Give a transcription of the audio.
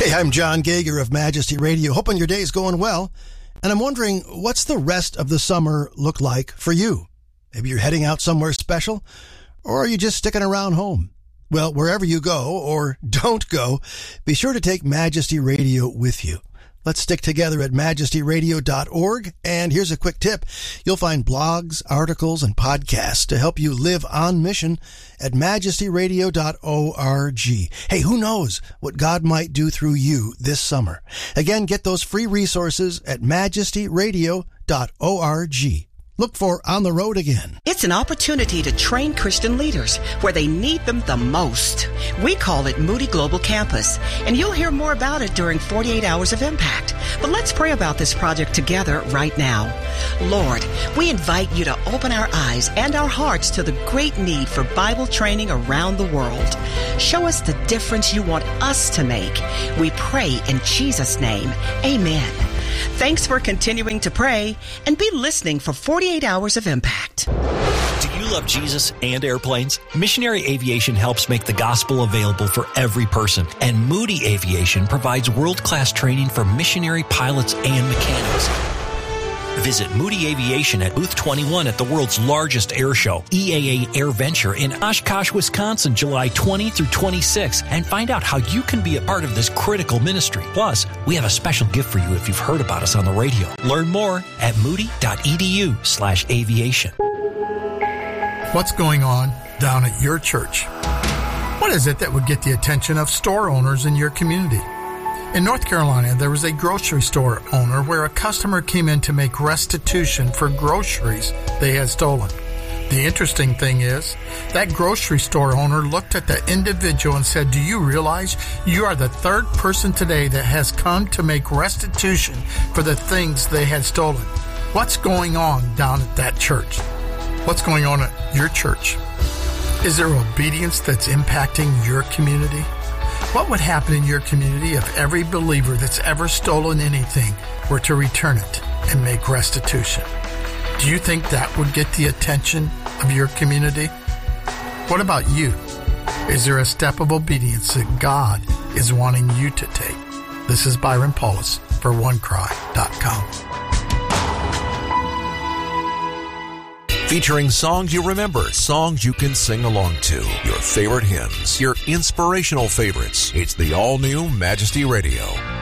Hey, I'm John Gager of Majesty Radio. Hoping your day's going well. And I'm wondering, what's the rest of the summer look like for you? Maybe you're heading out somewhere special, or are you just sticking around home? Well, wherever you go, or don't go, be sure to take Majesty Radio with you. Let's stick together at majestyradio.org. And here's a quick tip. You'll find blogs, articles, and podcasts to help you live on mission at majestyradio.org. Hey, who knows what God might do through you this summer? Again, get those free resources at majestyradio.org. Look for On the Road Again. It's an opportunity to train Christian leaders where they need them the most. We call it Moody Global Campus, and you'll hear more about it during 48 Hours of Impact. But let's pray about this project together right now. Lord, we invite you to open our eyes and our hearts to the great need for Bible training around the world. Show us the difference you want us to make. We pray in Jesus' name. Amen. Thanks for continuing to pray, and be listening for 48 Hours of Impact. Do you love Jesus and airplanes? Missionary Aviation helps make the gospel available for every person, and Moody Aviation provides world-class training for missionary pilots and mechanics. Visit Moody Aviation at Booth 21 at the world's largest air show, EAA Air Venture in Oshkosh, Wisconsin, July 20 through 26, and find out how you can be a part of this critical ministry. Plus, we have a special gift for you if you've heard about us on the radio. Learn more at moody.edu/aviation. What's going on down at your church? What is it that would get the attention of store owners in your community? In North Carolina, there was a grocery store owner where a customer came in to make restitution for groceries they had stolen. The interesting thing is, that grocery store owner looked at the individual and said, "Do you realize you are the third person today that has come to make restitution for the things they had stolen?" What's going on down at that church? What's going on at your church? Is there obedience that's impacting your community? What would happen in your community if every believer that's ever stolen anything were to return it and make restitution? Do you think that would get the attention of your community? What about you? Is there a step of obedience that God is wanting you to take? This is Byron Paulus for OneCry.com. Featuring songs you remember, songs you can sing along to, your favorite hymns, your inspirational favorites. It's the all-new Majesty Radio.